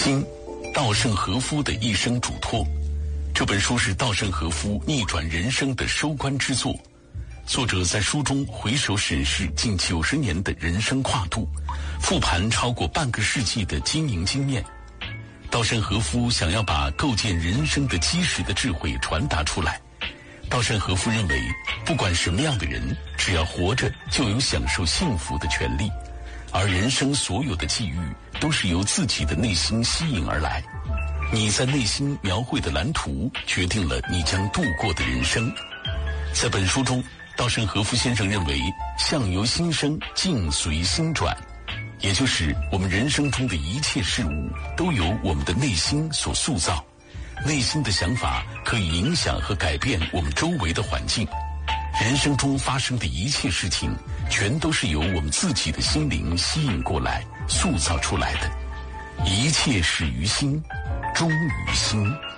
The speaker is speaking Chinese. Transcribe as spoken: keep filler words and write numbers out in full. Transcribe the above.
心，稻盛和夫的一生嘱托。这本书是稻盛和夫逆转人生的收官之作。作者在书中回首审视近九十年的人生跨度，复盘超过半个世纪的经营经验。稻盛和夫想要把构建人生的基石的智慧传达出来。稻盛和夫认为，不管什么样的人，只要活着就有享受幸福的权利，而人生所有的际遇都是由自己的内心吸引而来。你在内心描绘的蓝图，决定了你将度过的人生。在本书中，稻盛和夫先生认为，相由心生，境随心转，也就是我们人生中的一切事物都由我们的内心所塑造。内心的想法可以影响和改变我们周围的环境。人生中发生的一切事情，全都是由我们自己的心灵吸引过来、塑造出来的。一切始于心，终于心。